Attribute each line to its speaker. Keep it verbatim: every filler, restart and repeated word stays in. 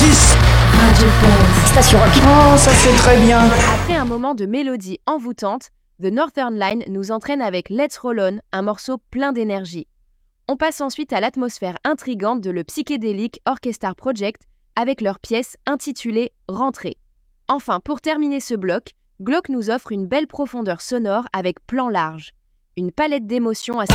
Speaker 1: six.
Speaker 2: Radio Pulse.
Speaker 3: Station rock.
Speaker 1: Oh, ça c'est très bien.
Speaker 2: Après un moment de mélodie envoûtante, The Northern Line nous entraîne avec Let's Roll On, un morceau plein d'énergie. On passe ensuite à l'atmosphère intrigante de le psychédélique Orchestra Project avec leur pièce intitulée Rentrée. Enfin, pour terminer ce bloc, Glock nous offre une belle profondeur sonore avec Plan large, une palette d'émotions assez